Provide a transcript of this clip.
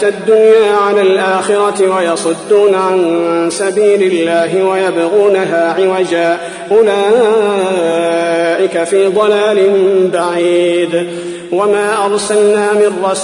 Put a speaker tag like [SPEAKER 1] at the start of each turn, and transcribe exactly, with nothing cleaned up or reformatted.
[SPEAKER 1] الدنيا على الآخرة ويصدون عن سبيل الله ويبغونها عوجا أولئك في ضلال بعيد. وما أرسلنا من رسول